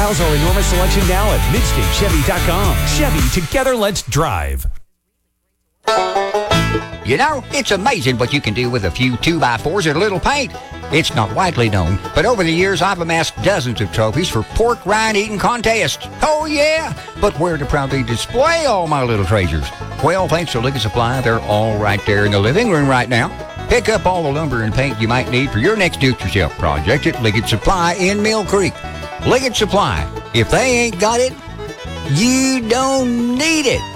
Browse our enormous selection now at MidstateChevy.com. Chevy, together let's drive. You know, it's amazing what you can do with a few 2x4s and a little paint. It's not widely known, but over the years I've amassed dozens of trophies for pork rind eating contests. Oh yeah, but where to proudly display all my little treasures? Well, thanks to Liggett Supply, they're all right there in the living room right now. Pick up all the lumber and paint you might need for your next do-it-yourself project at Liggett Supply in Mill Creek. Liggett Supply, if they ain't got it, you don't need it.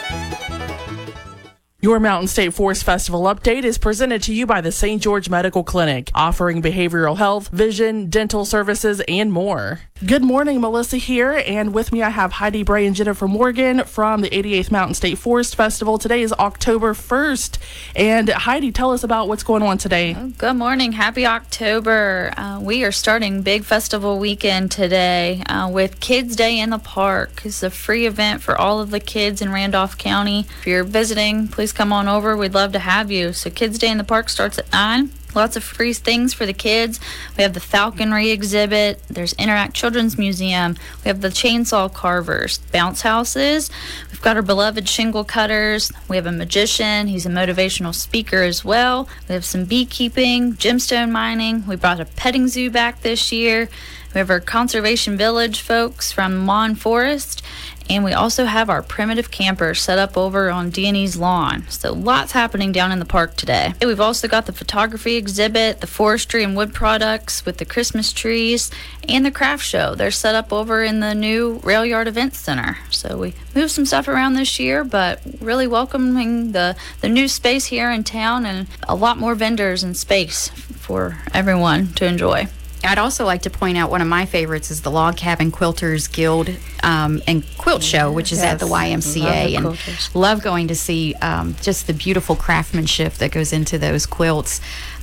Your Mountain State Forest Festival update is presented to you by the St. George Medical Clinic, offering behavioral health, vision, dental services, and more. Good morning, Melissa here, and with me I have Heidi Bray and Jennifer Morgan from the 88th Mountain State Forest Festival. Today is October 1st, and Heidi, tell us about what's going on today. Good morning. Happy October. We are starting big festival weekend today with Kids Day in the Park. It's a free event for all of the kids in Randolph County. If you're visiting, please come on over. We'd love to have you. So Kids Day in the Park starts at 9. Lots of free things for the kids. We have the falconry exhibit. There's Interact Children's Museum. We have the chainsaw carvers, bounce houses. We've got our beloved shingle cutters. We have a magician. He's a motivational speaker as well. We have some beekeeping, gemstone mining. We brought a petting zoo back this year. We have our conservation village folks from Mon Forest. And we also have our primitive camper set up over on D&E's lawn. So lots happening down in the park today. We've also got the photography exhibit, the forestry and wood products with the Christmas trees, and the craft show. They're set up over in the new Rail Yard Events Center. So we moved some stuff around this year, but really welcoming the new space here in town and a lot more vendors and space for everyone to enjoy. I'd also like to point out one of my favorites is the Log Cabin Quilters Guild and Quilt Show, which is at the YMCA. And love going to see just the beautiful craftsmanship that goes into those quilts.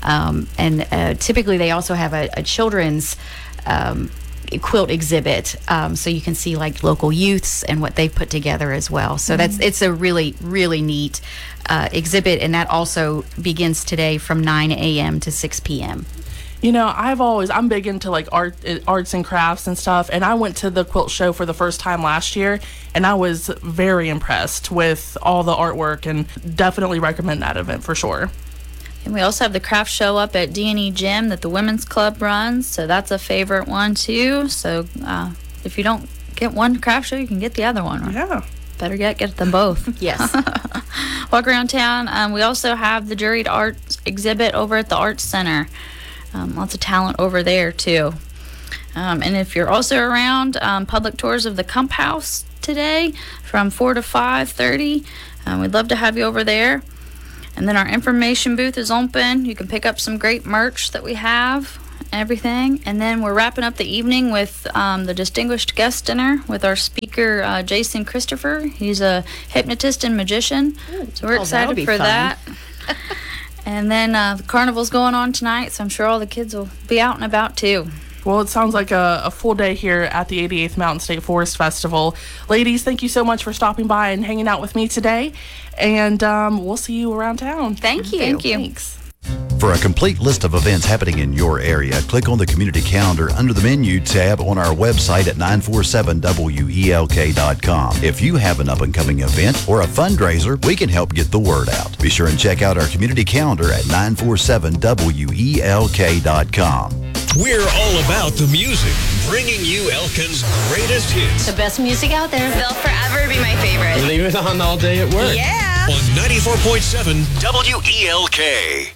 And typically they also have a children's quilt exhibit, so you can see like local youths and what they've put together as well. So it's a really, really neat exhibit, and that also begins today from 9 a.m. to 6 p.m. You know, I'm big into like arts and crafts and stuff, and I went to the quilt show for the first time last year, and I was very impressed with all the artwork, and definitely recommend that event for sure. And we also have the craft show up at D&E Gym that the Women's Club runs, so that's a favorite one too. So if you don't get one craft show, you can get the other one. Yeah. Better get them both. Yes. Walk around town. We also have the juried arts exhibit over at the Arts Center. Lots of talent over there too. And if you're also around, public tours of the Kump House today from 4 to 5:30. We'd love to have you over there. And then our information booth is open. You can pick up some great merch that we have, everything. And then we're wrapping up the evening with the Distinguished Guest Dinner with our speaker, Jason Christopher. He's a hypnotist and magician. So we're excited for that. And then the carnival's going on tonight, so I'm sure all the kids will be out and about too. Well, it sounds like a full day here at the 88th Mountain State Forest Festival. Ladies, thank you so much for stopping by and hanging out with me today. And we'll see you around town. Thank you. Thank you. Thanks. For a complete list of events happening in your area, click on the community calendar under the menu tab on our website at 947welk.com. If you have an up-and-coming event or a fundraiser, we can help get the word out. Be sure and check out our community calendar at 947welk.com. We're all about the music, bringing you Elkin's greatest hits. The best music out there. They'll forever be my favorite. Leave it on all day at work. Yeah. On 94.7 WELK.